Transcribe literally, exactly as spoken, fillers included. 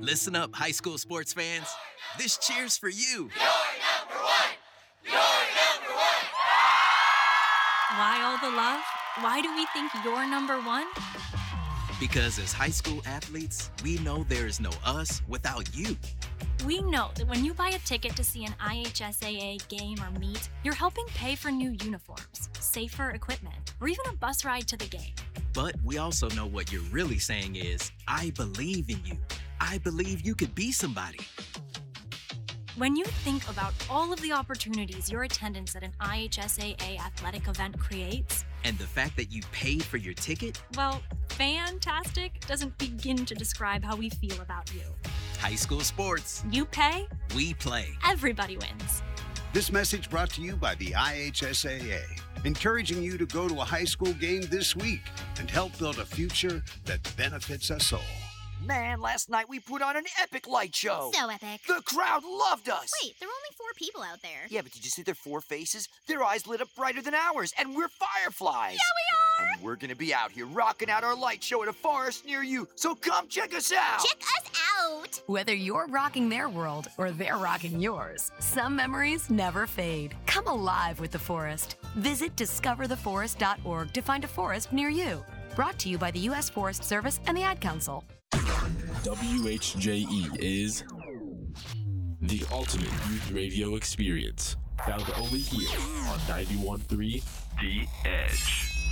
Listen up, high school sports fans. This cheer's for you. You're number one! You're number one! Why all the love? Why do we think you're number one? Because as high school athletes, we know there is no us without you. We know that when you buy a ticket to see an I H S A A game or meet, you're helping pay for new uniforms, safer equipment, or even a bus ride to the game. But we also know what you're really saying is, I believe in you. I believe you could be somebody. When you think about all of the opportunities your attendance at an I H S A A athletic event creates, And the fact that you paid for your ticket, well, fantastic doesn't begin to describe how we feel about you. high school sports, You pay, we play. everybody wins. This message brought to you by the I H S A A, encouraging you to go to a high school game this week and help build a future that benefits us all. Man, last night we put on an epic light show. So epic. The crowd loved us. Wait, there were only four people out there. Yeah, but did you see their four faces? Their eyes lit up brighter than ours, and we're fireflies. Yeah, we are! And we're gonna be out here rocking out our light show at a forest near you, so come check us out. Check us out! Whether you're rocking their world or they're rocking yours, some memories never fade. Come alive with the forest. Visit discover the forest dot org to find a forest near you. Brought to you by the U S Forest Service and the Ad Council. W H J E is the ultimate youth radio experience. Found only here on ninety-one point three The Edge.